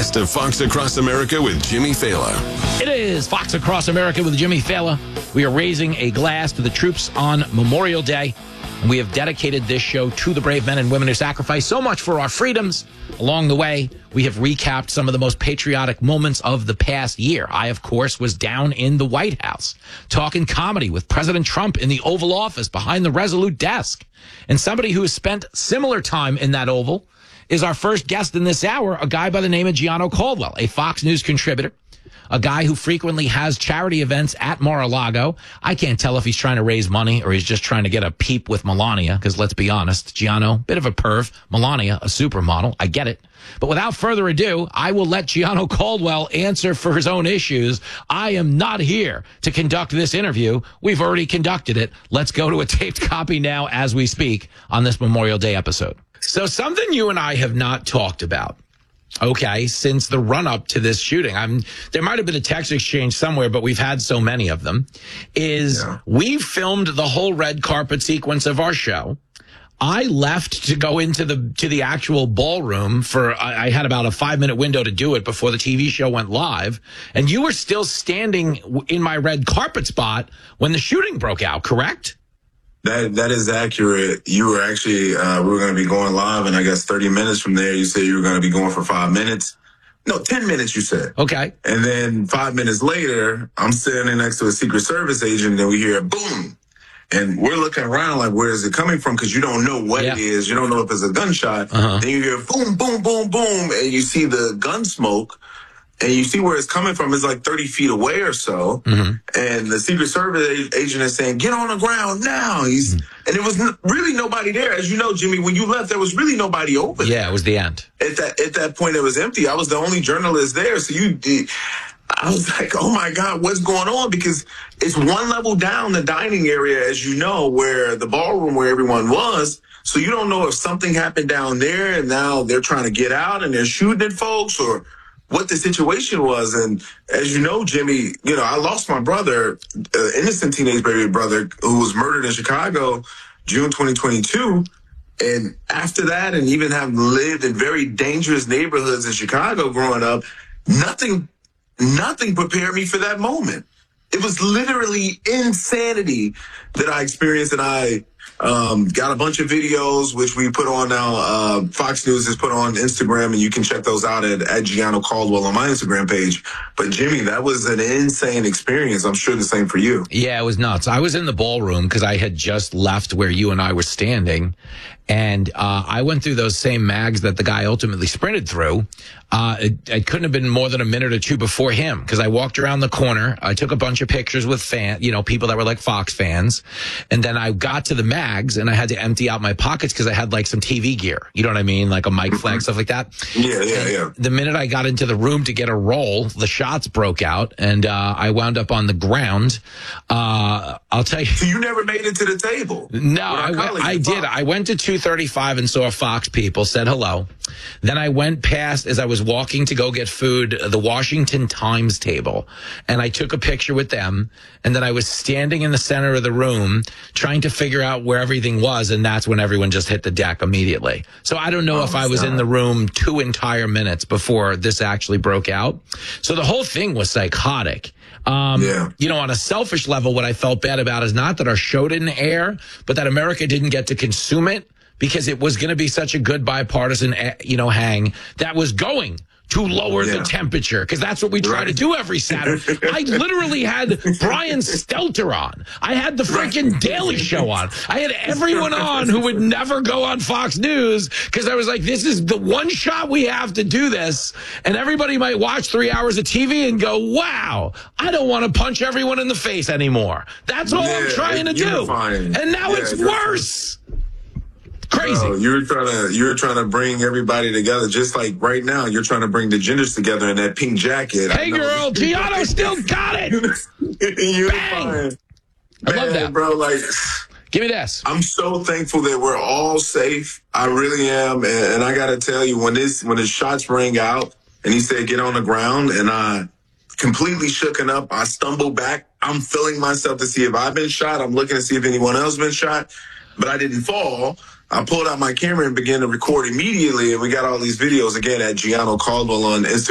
best of Fox Across America with Jimmy Fallon. It is Fox Across America with Jimmy Fallon. We are raising a glass to the troops on Memorial Day. And we have dedicated this show to the brave men and women who sacrificed so much for our freedoms. Along the way, we have recapped some of the most patriotic moments of the past year. I, of course, was down in the White House talking comedy with President Trump in the Oval Office behind the Resolute desk. And somebody who has spent similar time in that Oval is our first guest in this hour, a guy by the name of Gianno Caldwell, a Fox News contributor, a guy who frequently has charity events at Mar-a-Lago. I can't tell if he's trying to raise money or he's just trying to get a peep with Melania, because let's be honest, Gianno, bit of a perv, Melania, a supermodel. I get it. But without further ado, I will let Gianno Caldwell answer for his own issues. I am not here to conduct this interview. We've already conducted it. Let's go to a taped copy now as we speak on this Memorial Day episode. So something you and I have not talked about, okay, since the run-up to this shooting, there might have been a text exchange somewhere, but we've had so many of them, is we filmed the whole red carpet sequence of our show. I left to go into the actual ballroom for, I had about a 5-minute window to do it before the TV show went live. And you were still standing in my red carpet spot when the shooting broke out, correct? That is accurate. You were actually, we were going to be going live, and I guess 30 minutes from there, you said you were going to be going for 5 minutes. No, 10 minutes, you said. Okay. And then 5 minutes later, I'm standing next to a Secret Service agent, and we hear boom. And we're looking around like, where is it coming from? Because you don't know what it is. You don't know if it's a gunshot. Then you hear boom, boom, boom, boom, and you see the gun smoke. And you see where it's coming from. It's like 30 feet away or so. And the Secret Service agent is saying, get on the ground now. And there was really nobody there. As you know, Jimmy, when you left, there was really nobody open. Yeah, it was the end. At that point, it was empty. I was the only journalist there. So I was like, oh, my God, what's going on? Because it's one level down the dining area, as you know, where the ballroom where everyone was. So you don't know if something happened down there and now they're trying to get out and they're shooting at folks or what the situation was. And as you know, Jimmy, I lost my brother, innocent teenage baby brother, who was murdered in Chicago, June 2022. And after that, and even having lived in very dangerous neighborhoods in Chicago growing up, nothing prepared me for that moment. It was literally insanity that I experienced, and I got a bunch of videos, which we put on now. Fox News has put on Instagram, and you can check those out at Gianno Caldwell on my Instagram page. But, Jimmy, that was an insane experience. I'm sure the same for you. Yeah, it was nuts. I was in the ballroom because I had just left where you and I were standing. And I went through those same mags that the guy ultimately sprinted through. It couldn't have been more than a minute or two before him, because I walked around the corner. I took a bunch of pictures with people that were like Fox fans. And then I got to the mags and I had to empty out my pockets because I had like some TV gear. You know what I mean? Like a mic flag, stuff like that. Yeah. The minute I got into the room to get a roll, the shots broke out and I wound up on the ground. I'll tell you. So you never made it to the table? No, I did. I went to 235 and saw Fox people, said hello. Then I went past, as I was walking to go get food, the Washington Times table, and I took a picture with them. And then I was standing in the center of the room trying to figure out where everything was, and that's when everyone just hit the deck immediately. So I don't know if I was in the room 2 entire minutes before this actually broke out. So the whole thing was psychotic. On a selfish level, what I felt bad about is not that our show didn't air, but that America didn't get to consume it, because it was going to be such a good bipartisan, hang that was going to lower the temperature, because that's what we try to do every Saturday. I literally had Brian Stelter on. I had the freaking Daily Show on. I had everyone on who would never go on Fox News, because I was like, this is the one shot we have to do this. And everybody might watch 3 hours of TV and go, wow, I don't want to punch everyone in the face anymore. That's all I'm trying to do. And now it's worse. Crazy. You're trying to bring everybody together, just like right now you're trying to bring the genders together in that pink jacket. Hey, girl, Gianno still got it. Bang. I love that, bro. Like, give me this. I'm so thankful that we're all safe. I really am, and I got to tell you, when the shots rang out and he said get on the ground, and I completely shooken up. I stumbled back. I'm feeling myself to see if I've been shot. I'm looking to see if anyone else been shot, but I didn't fall. I pulled out my camera and began to record immediately, and we got all these videos again at Gianno Caldwell on Instagram.